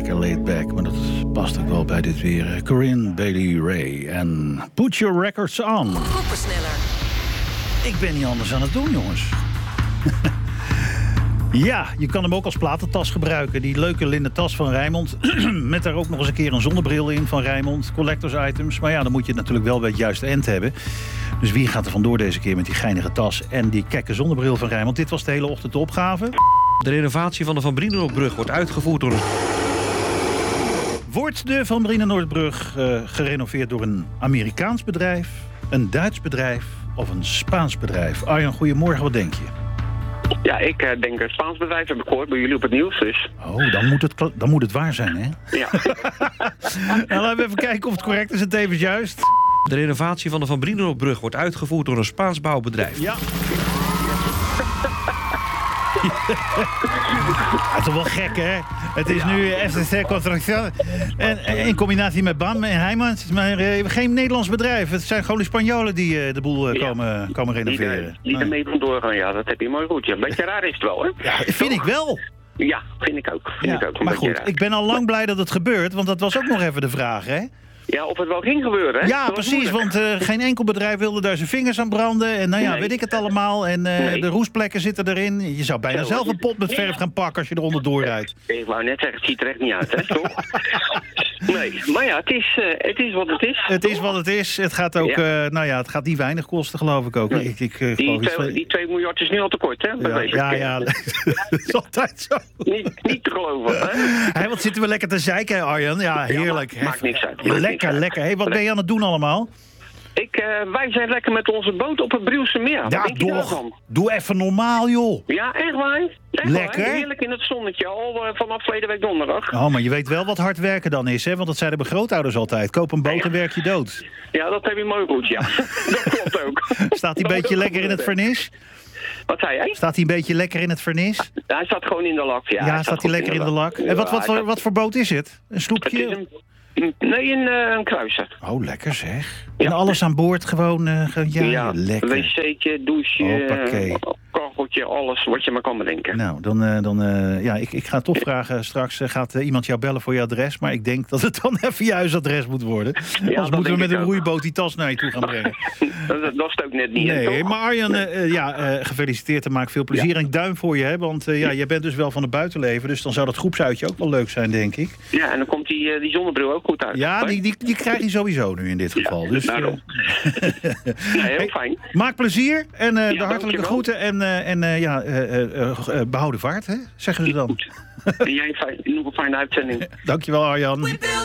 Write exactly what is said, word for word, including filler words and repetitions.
lekker laid back, maar dat past ook wel bij dit weer. Corinne Bailey Rae en Put Your Records On. Koppersneller. Ik ben niet anders aan het doen, jongens. Ja, je kan hem ook als platentas gebruiken. Die leuke linnen tas van Rijnmond. Met daar ook nog eens een keer een zonnebril in van Rijnmond. Collectors items. Maar ja, dan moet je het natuurlijk wel bij het juiste end hebben. Dus wie gaat er vandoor deze keer met die geinige tas en die kekke zonnebril van Rijnmond? Dit was de hele ochtend de opgave. De renovatie van de Van Brienenoordbrug wordt uitgevoerd door een... Wordt de Van Brienenoordbrug uh, gerenoveerd door een Amerikaans bedrijf, een Duits bedrijf of een Spaans bedrijf? Arjan, goedemorgen, wat denk je? Ja, ik uh, denk een Spaans bedrijf, heb ik gehoord bij jullie op het nieuws. Dus. Oh, dan moet het, dan moet het waar zijn, hè? Ja. Nou, laten we even kijken of het correct is en tevens juist. De renovatie van de Van Brienenoordbrug wordt uitgevoerd door een Spaans bouwbedrijf. Ja. Ja, toch wel gek, hè? Het is nu F C C Construction. En, en in combinatie met B A M en Heijmans. Maar uh, geen Nederlands bedrijf. Het zijn gewoon de Spanjolen die uh, de boel uh, komen, ja. komen renoveren. Die, die ermee vandoor gaan, ja, dat heb je mooi goed. Ja, een beetje raar is het wel, hè? Ja, vind ik wel. Ja, vind ik ook. Vind Ja, ik ook maar goed, raar. Ik ben al lang blij dat het gebeurt. Want dat was ook nog even de vraag, hè? Ja, of het wel ging gebeuren, hè? Ja, precies, want uh, geen enkel bedrijf wilde daar zijn vingers aan branden. En nou ja, nee. weet ik het allemaal. En uh, nee. de roestplekken zitten erin. Je zou bijna Zo, zelf een pot met verf gaan pakken als je eronder doorrijdt. Ik wou net zeggen, het ziet er echt niet uit, hè, toch? Nee, maar ja, het is, uh, het is wat het is. Het is wat het is. Het gaat ook, ja. Uh, nou ja, het gaat niet weinig kosten, geloof ik ook. Nee. Ik, ik, uh, die, twee, die twee miljard is nu al tekort, hè? Ja, ja, ja. Dat is altijd zo. Niet, niet te geloven, hè? Hey, wat zitten we lekker te zeiken, Arjan? Ja, heerlijk. Ja, maakt niks uit. Lekker, lekker. lekker. Hey, wat ben je aan het doen allemaal? Ik, uh, wij zijn lekker met onze boot op het Brielse Meer. Ja, toch. Doe even normaal, joh. Ja, echt waar. Echt lekker. Waar. Heerlijk in het zonnetje, al uh, vanaf verleden week donderdag. Oh, maar je weet wel wat hard werken dan is, hè? Want dat zeiden mijn grootouders altijd. Koop een boot en werk je dood. Ja, dat heb je mooi goed, ja. Dat klopt ook. Staat hij een beetje lekker in het vernis? Wat zei jij? Staat hij een beetje lekker in het vernis? Ja, hij staat gewoon in de lak, ja. Ja, hij staat hij lekker in de lak. En wat, wat, voor, wat voor boot is het? Een sloepje? Het is een, nee, een, uh, een kruiser. Oh, lekker zeg. Ja. En alles aan boord gewoon? Uh, ja, ja, lekker. wc'tje, douche, kacheltje, alles wat je maar kan bedenken. Nou, dan, uh, dan uh, ja, ik, ik ga toch vragen. Straks uh, gaat uh, iemand jou bellen voor je adres. Maar ik denk dat het dan even je huisadres moet worden. Ja, Anders moeten we met een roeiboot die tas naar je toe gaan brengen. dat, dat was het ook net niet. Nee, toch? maar Arjan, uh, ja, uh, gefeliciteerd en maak veel plezier. Ja. En duim voor je, hè, want uh, ja, jij bent dus wel van het buitenleven. Dus dan zou dat groepsuitje ook wel leuk zijn, denk ik. Ja, en dan komt die, uh, die zonnebril ook goed uit. Ja, die, die, die krijgt hij sowieso nu in dit geval. Ja, dus, daarom. Uh, nee, heel fijn. Maak plezier en uh, ja, de hartelijke groeten. En, uh, en uh, ja, uh, uh, uh, behouden vaart, hè? Zeggen ze dan. En jij nog een fijne uitzending. Dankjewel, Arjan.